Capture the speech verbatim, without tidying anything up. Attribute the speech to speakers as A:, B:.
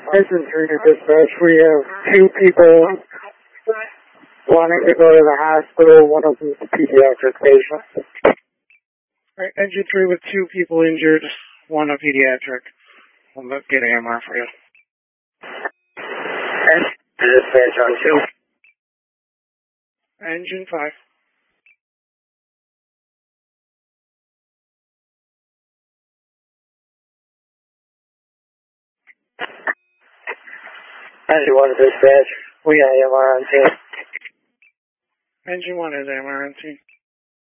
A: Engine three to dispatch. We have two people wanting to go to the hospital. One of them is a pediatric patient. Alright, Engine three with two people injured, one a pediatric. We'll get A M R for you.
B: Engine dispatch on two.
A: Engine five.
B: Engine one dispatch. We got A M R on scene.
A: Engine one is A M R on scene.